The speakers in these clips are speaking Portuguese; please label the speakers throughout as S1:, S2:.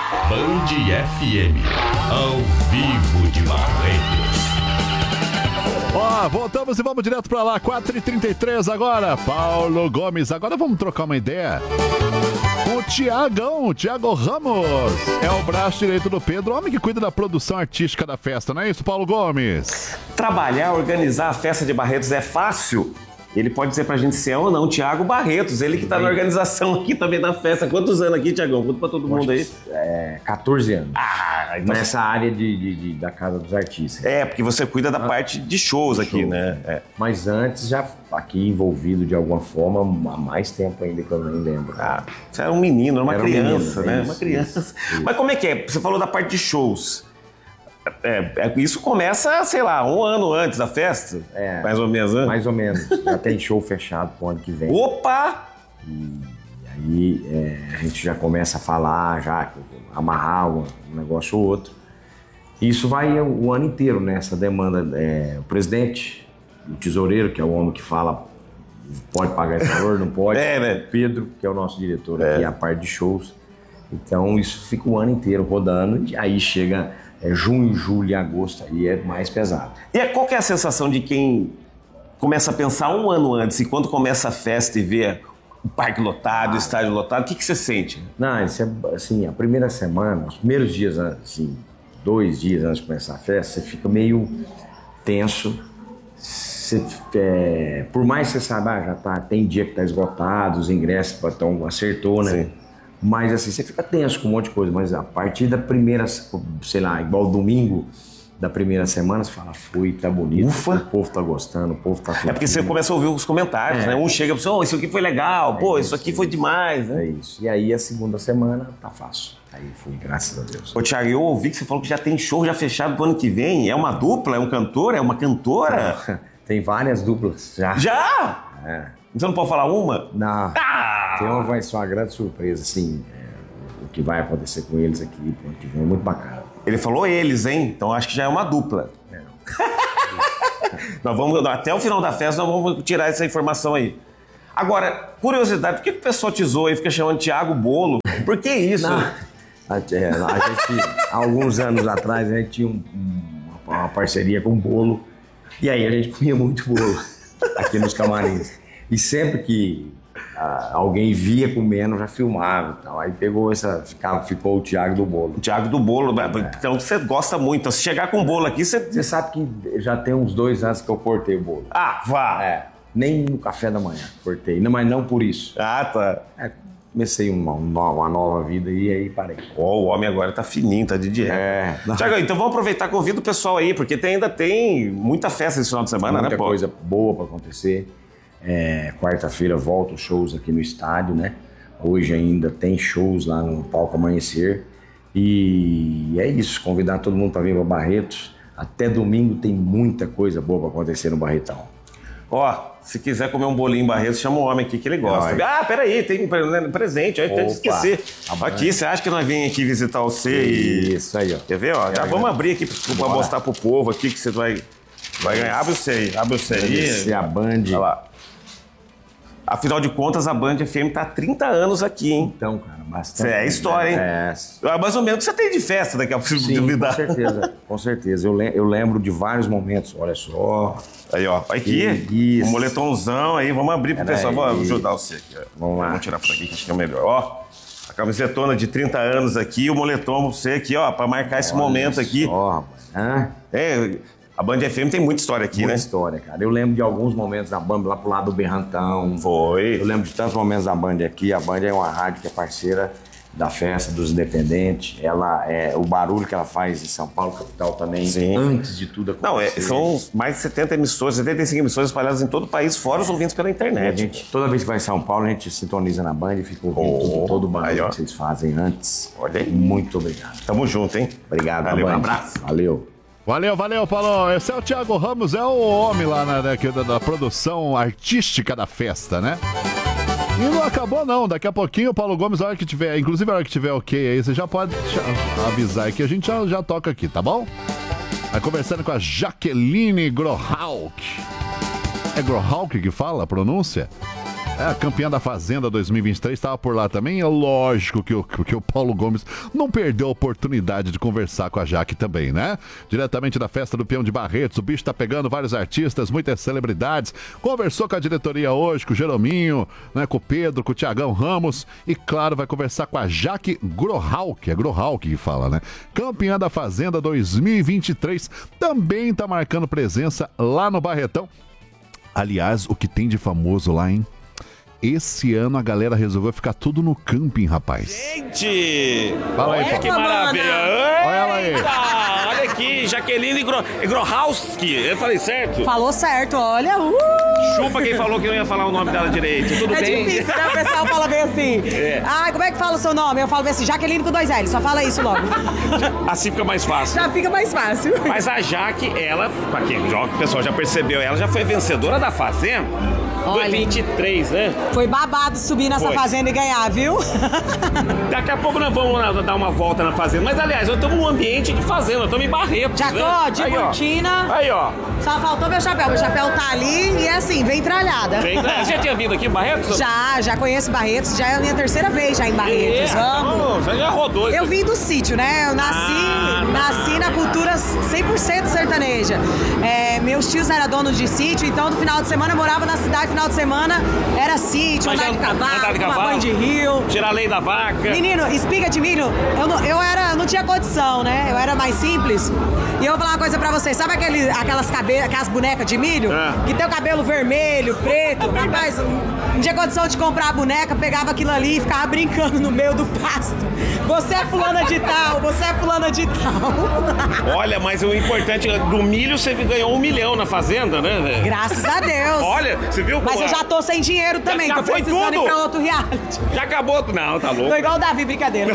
S1: Band FM, ao vivo de Barretos.
S2: Voltamos e vamos direto pra lá, 4h33 agora. Paulo Gomes, agora vamos trocar uma ideia com o Thiago Ramos. É o braço direito do Pedro, homem que cuida da produção artística da festa, não é isso, Paulo Gomes?
S3: Trabalhar, organizar a festa de Barretos é fácil? Ele pode dizer pra gente se é ou não. Thiago Barretos, ele que tá na organização aqui também da festa. Quantos anos aqui, Thiagão? Conta pra todo mundo aí.
S4: 14 anos.
S3: Então...
S4: Nessa área da Casa dos Artistas.
S3: Porque você cuida da parte de shows aqui, né?
S4: Mas antes, já aqui envolvido de alguma forma, há mais tempo ainda que eu nem lembro.
S3: Você era um menino, era uma criança, né?
S4: Isso,
S3: uma criança.
S4: Isso.
S3: Mas como é que é? Você falou da parte de shows. Isso começa, sei lá, um ano antes da festa? Mais ou menos, né?
S4: Mais ou menos. Já tem show fechado pro ano que vem.
S3: Opa!
S4: E aí a gente já começa a falar, já amarrar um negócio ou outro. Isso vai o ano inteiro, né? Essa demanda. O presidente, o tesoureiro, que é o homem que fala, pode pagar esse valor, não pode.
S3: Né?
S4: Pedro, que é o nosso diretor aqui, a parte de shows. Então isso fica o ano inteiro rodando, e aí chega... junho, julho e agosto, aí é mais pesado.
S3: E qual que é a sensação de quem começa a pensar um ano antes e quando começa a festa e vê o parque lotado, o estádio lotado, o que você sente?
S4: Não, isso é assim, a primeira semana, os primeiros dias, assim, 2 dias antes de começar a festa, você fica meio tenso. Por mais que você saiba, tem dia que tá esgotado, os ingressos acertou, né? Sim. Mas assim, você fica tenso com um monte de coisa, mas a partir da primeira, sei lá, igual domingo da primeira semana, você fala, tá bonito, o povo tá gostando, o povo tá curtindo.
S3: Porque você começa a ouvir os comentários, né? Um chega e fala, isso aqui foi legal, isso aqui foi demais, né?
S4: É isso. E aí a segunda semana tá fácil. Aí foi, graças a Deus.
S3: Ô, Thiago, eu ouvi que você falou que já tem show já fechado pro ano que vem. É uma dupla? É um cantor? É uma cantora?
S4: Tem várias duplas já.
S3: Já? Você não pode falar uma?
S4: Não. Tem uma, vai ser uma grande surpresa, assim, o que vai acontecer com eles aqui pro ano que vem é muito bacana.
S3: Ele falou eles, hein? Então acho que já é uma dupla. Nós vamos, até o final da festa, nós vamos tirar essa informação aí. Agora, curiosidade, por que o pessoal te zoa e fica chamando Thiago Bolo? Por que isso?
S4: A gente, há alguns anos atrás, a gente tinha uma parceria com o Bolo, e aí a gente comia muito bolo aqui nos camarins. E sempre que alguém via comendo, já filmava e tal. Aí ficou o Thiago do Bolo.
S3: O Thiago do Bolo, então você gosta muito. Então, se chegar com o bolo aqui,
S4: você sabe que já tem uns 2 anos que eu cortei o bolo.
S3: Vá!
S4: Nem no café da manhã cortei, mas não por isso.
S3: Tá.
S4: Comecei uma nova vida e aí parei.
S3: O homem agora tá fininho, tá de dieta. Thiago, então vamos aproveitar, convida o pessoal aí, porque ainda tem muita festa esse final de semana,
S4: muita coisa boa pra acontecer. Quarta-feira volta os shows aqui no estádio, né? Hoje ainda tem shows lá no Palco Amanhecer. E é isso, convidar todo mundo para vir para Barretos. Até domingo tem muita coisa boa para acontecer no Barretão.
S3: Se quiser comer um bolinho em Barretos, chama o homem aqui que ele gosta. Peraí, tem presente, aí tem que esquecer. Aqui, você acha que nós vem aqui visitar você
S4: Isso aí, ó.
S3: Quer ver, Já vamos abrir aqui para mostrar pro povo aqui que você vai ganhar. Abre o você aí.
S4: Esse é a Band.
S3: Olha lá. Afinal de contas, a Band FM tá há 30 anos aqui, hein?
S4: Então, cara, bastante.
S3: É história, hein? Mais ou menos que você tem de festa daqui a pouco.
S4: Sim, com certeza. Eu lembro de vários momentos, olha só.
S3: Aí, aqui, o moletomzão aí, vamos abrir pro pessoal. Vou ajudar você aqui.
S4: Vamos lá.
S3: Vamos tirar por aqui que acho que é melhor. A camisetona de 30 anos aqui, o moletom pra você aqui, pra marcar esse momento aqui. A Band FM tem muita história aqui, né?
S4: Muita história, cara. Eu lembro de alguns momentos da Band lá pro lado do Berrantão.
S3: Foi.
S4: Eu lembro de tantos momentos da Band aqui. A Band é uma rádio que é parceira da festa dos independentes. O barulho que ela faz em São Paulo, capital também.
S3: Sim.
S4: Antes de tudo acontecer.
S3: São mais de 70 emissoras, 75 emissoras espalhadas em todo o país, fora os ouvintes pela internet.
S4: Toda vez que vai em São Paulo, a gente sintoniza na Band e fica ouvindo todo o barulho que vocês fazem antes.
S3: Olha aí.
S4: Muito obrigado.
S3: Tamo junto, hein?
S4: Obrigado,
S3: Valeu,
S4: Band.
S3: um abraço.
S4: Valeu.
S2: Valeu, Paulo. Esse é o Thiago Ramos, é o homem lá da produção artística da festa, né? E não acabou não, daqui a pouquinho o Paulo Gomes, a hora que tiver, inclusive a hora que tiver ok aí, você já pode avisar que a gente já toca aqui, tá bom? Vai conversando com a Jaqueline Grohawk. É Grohawk que fala a pronúncia? A campeã da Fazenda 2023 estava por lá também. É lógico que o Paulo Gomes não perdeu a oportunidade de conversar com a Jaque também, né? Diretamente da festa do Peão de Barretos, o bicho tá pegando vários artistas, muitas celebridades. Conversou com a diretoria hoje, com o Jerominho, né? Com o Pedro, com o Tiagão Ramos. E claro, vai conversar com a Jaque Grohalk. É Grohalk que fala, né? Campeã da Fazenda 2023. Também tá marcando presença lá no Barretão. Aliás, o que tem de famoso lá, hein? Esse ano a galera resolveu ficar tudo no camping, rapaz.
S3: Gente!
S2: Fala aí,
S3: olha que
S2: Paulo.
S3: maravilha!
S2: Olha ela aí.
S3: Eita, olha aqui, Jaqueline Grohalski. Eu falei certo?
S5: Falou certo, olha.
S3: Chupa quem falou que não ia falar o nome dela direito. Tudo
S5: É
S3: bem?
S5: difícil, né? O pessoal fala bem assim.
S3: É.
S5: Ah, como é que fala o seu nome? Eu falo bem assim, Jaqueline com 2 L. Só fala isso logo.
S3: Assim fica mais fácil.
S5: Já fica mais fácil.
S3: Mas a Jaque, ela, pra quem joga, o pessoal já percebeu, ela já foi vencedora da Fazenda.
S5: Olha.
S3: 23, né?
S5: Foi babado subir nessa
S3: Foi.
S5: fazenda e ganhar, viu?
S3: Daqui a pouco nós vamos dar uma volta na fazenda. Mas, aliás, nós estamos num ambiente de fazenda, nós estamos em Barretos.
S5: Já tô,
S3: né?
S5: de
S3: Aí, ó.
S5: cortina.
S3: Aí, ó.
S5: Só faltou meu chapéu. Meu chapéu tá ali e é assim, bem tralhada.
S3: Você já tinha vindo aqui em Barretos?
S5: Já conheço Barretos. Já é a minha 3ª vez já em Barretos. Amo.
S3: Você já rodou.
S5: Eu vim do sítio, né? Eu nasci na cultura 100% sertaneja. Meus tios eram donos de sítio, então no final de semana eu morava na cidade, final de semana era sítio, andar de cavalo, tomar banho de rio.
S3: Tirar a lei da vaca.
S5: Menino, espiga de milho, eu não tinha condição, né? Eu era mais simples. E eu vou falar uma coisa pra vocês, sabe aquelas bonecas de milho? Que tem o cabelo vermelho, preto? Rapaz, não tinha condição de comprar a boneca, pegava aquilo ali e ficava brincando no meio do pasto. Você é fulana de tal, você é fulana de tal.
S3: Olha, mas o importante, do milho você ganhou 1 milhão na fazenda, né?
S5: Graças a Deus.
S3: Olha, você viu como...
S5: Mas eu já tô sem dinheiro também,
S3: Já
S5: tô
S3: foi
S5: precisando
S3: tudo?
S5: ir pra outro reality.
S3: Já acabou? Não, tá louco.
S5: Tô igual o Davi, brincadeira.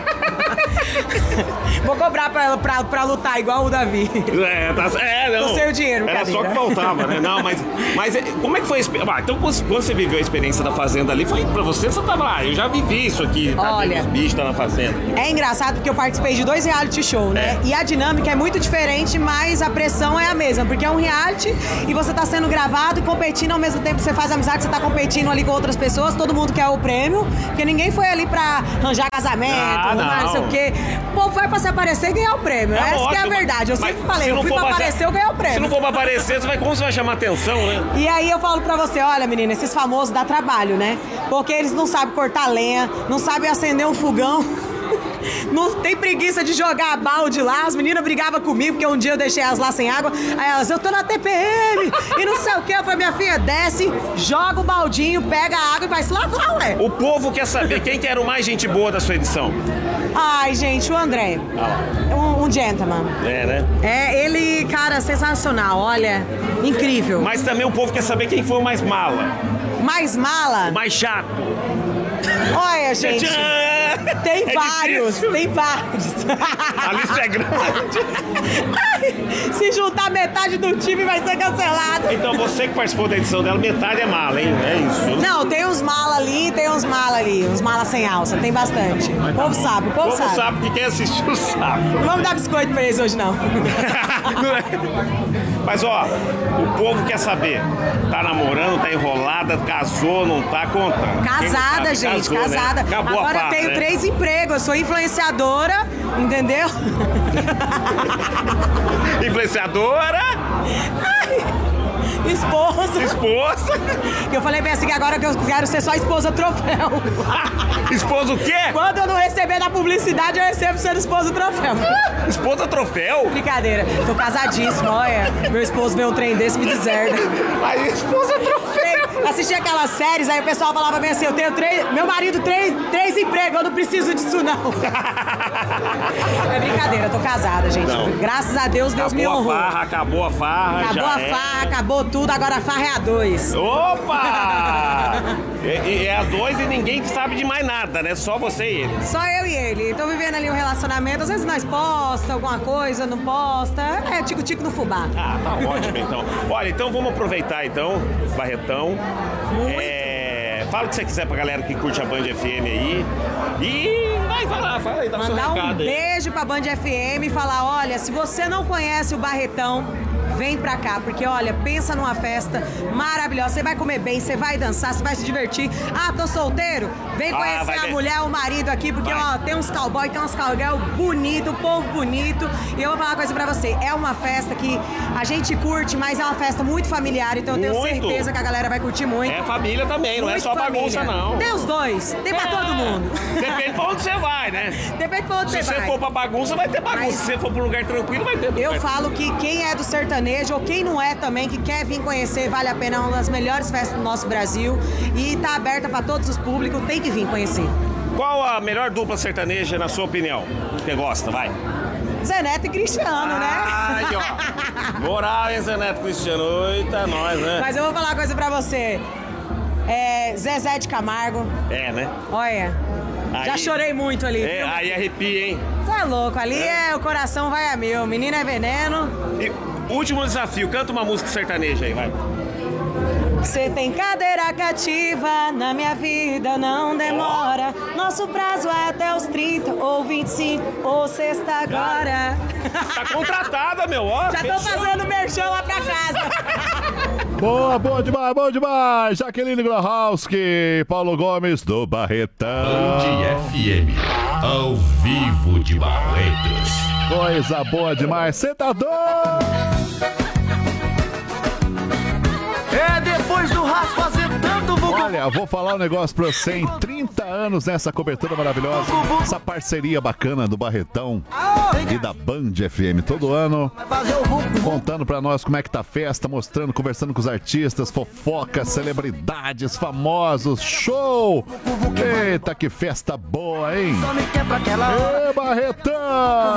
S5: Vou cobrar pra lutar igual o Davi.
S3: Não.
S5: Tô sem o dinheiro,
S3: Era só que faltava, né? Não, mas como é que foi a experiência? Então, quando você viveu a experiência da fazenda ali, foi pra você tava lá, eu já vivi isso aqui, tá?
S5: Olha,
S3: Os bichos tá na fazenda.
S5: É engraçado porque eu participei de 2 reality show, né? E a dinâmica é muito diferente, mas a pressão é a mesma, porque é um reality e você tá sendo gravado e competindo ao mesmo tempo que você faz amizade, você tá competindo ali com outras pessoas, todo mundo quer o prêmio, porque ninguém foi ali pra arranjar casamento, não sei o quê. O povo vai pra se aparecer e ganhar o prêmio. Essa que é a verdade. Eu sempre falei, eu fui pra aparecer, eu ganhei o prêmio.
S3: Se não for pra aparecer, como você vai chamar atenção, né?
S5: E aí eu falo pra você, olha, menina, esses famosos dá trabalho, né? Porque eles não sabem cortar lenha, não sabem acender um fogão. Não tem preguiça de jogar balde lá. As meninas brigavam comigo porque um dia eu deixei elas lá sem água. Aí elas, eu tô na TPM e não sei o que. Eu falei, minha filha, desce, joga o baldinho, pega a água e vai se lavar, ué.
S3: O povo quer saber quem que era o mais gente boa da sua edição.
S5: Ai, gente, o André. Um gentleman.
S3: É, né?
S5: Ele, cara, sensacional. Olha, incrível.
S3: Mas também o povo quer saber quem foi o mais mala.
S5: Mais mala?
S3: O mais chato.
S5: Olha, gente. Tem vários, tem vários.
S3: A lista é grande.
S5: Se juntar metade do time vai ser cancelado.
S3: Então você que participou da edição dela, metade é mala, hein? É isso.
S5: Não, tem uns mala ali, uns mala sem alça, tem bastante. O povo sabe, o povo sabe.
S3: O povo sabe que quem assistiu sabe.
S5: Não vamos dar biscoito pra eles hoje, não.
S3: Mas ó, o povo quer saber. Tá namorando, tá enrolada, casou, não tá? Conta.
S5: Casada, gente,
S3: casou,
S5: casada.
S3: Né? Acabou
S5: agora
S3: a farra,
S5: tenho
S3: né?
S5: 3 empregos, eu sou influenciadora, entendeu?
S3: Influenciadora.
S5: Esposa. Eu falei bem assim que agora que eu quero ser só esposa troféu.
S3: Esposa o quê?
S5: Quando eu não receber da publicidade, eu recebo sendo esposa troféu.
S3: Esposa troféu?
S5: Brincadeira. Tô casadíssima, olha. Meu esposo vê um trem desse e me deserda.
S3: Aí, esposa troféu.
S5: Assisti aquelas séries, aí o pessoal falava bem assim, eu tenho 3... Meu marido, 3 empregos, eu não preciso disso, não. É brincadeira, eu tô casada, gente.
S3: Não.
S5: Graças a Deus, Deus me honrou.
S3: Acabou a farra.
S5: Acabou a farra, acabou tudo, agora a farra é a 2.
S3: Opa! É a 2 e ninguém sabe de mais nada, né? Só você e ele.
S5: Só eu e ele. Tô vivendo ali um relacionamento, às vezes nós posta alguma coisa, não posta. É tico-tico no fubá.
S3: Ah, tá ótimo então. Olha, então vamos aproveitar então, Barretão. Fala o que você quiser pra galera que curte a Band FM aí. E fala aí, dá o seu
S5: Mandar
S3: recado
S5: um
S3: aí.
S5: beijo pra Band FM e falar, olha, se você não conhece o Barretão, vem pra cá, porque olha, pensa numa festa maravilhosa. Você vai comer bem, você vai dançar, você vai se divertir. Ah, tô solteiro? Vem conhecer a mulher, o marido aqui, porque ó, tem uns cowboy, tem uns cowgirl bonito, povo bonito. E eu vou falar uma coisa pra você, é uma festa que a gente curte, mas é uma festa muito familiar, então eu tenho certeza que a galera vai curtir muito.
S3: É família também, não é só bagunça, não.
S5: Tem os dois, tem pra todo mundo.
S3: Depende pra onde você vai, né?
S5: Depende pra onde você vai.
S3: Se você for pra bagunça, vai ter bagunça. Se você for pra um lugar tranquilo, vai ter.
S5: Eu falo que quem é do sertanejo, ou quem não é também, que quer vir conhecer, vale a pena, é uma das melhores festas do nosso Brasil. E tá aberta pra todos os públicos, tem que vir conhecer.
S3: Qual a melhor dupla sertaneja, na sua opinião? Que você gosta, vai.
S5: Zé Neto e Cristiano, né?
S3: Ai, ó. Moral, hein, Zé Neto e Cristiano? Eita, nós, né?
S5: Mas eu vou falar uma coisa pra você. Zezé de Camargo.
S3: É, né?
S5: Olha,
S3: aí,
S5: já chorei muito ali.
S3: É, aí arrepia, hein?
S5: Você é louco, ali o coração vai a mil. Menino é veneno.
S3: E último desafio, canta uma música sertaneja aí, vai.
S5: Você tem cadeira cativa, na minha vida não demora. Nosso prazo é até os 30, ou 25, ou sexta agora.
S3: Tá contratada, meu, ó.
S5: Já tô fazendo merchan lá pra casa.
S2: Boa demais. Jaqueline Grohowski, Paulo Gomes do Barretão.
S1: Band FM, ao vivo de Barretos.
S2: Coisa boa demais. Cê tá doido?
S6: É depois do Raso fazer tanto vulgo.
S2: Olha, vou falar um negócio pra você. Em 30 anos nessa cobertura maravilhosa, essa parceria bacana do Barretão e da Band FM todo ano, contando pra nós como é que tá a festa, mostrando, conversando com os artistas, fofocas, celebridades, famosos, show! Eita, que festa boa, hein? Ê, Barretão!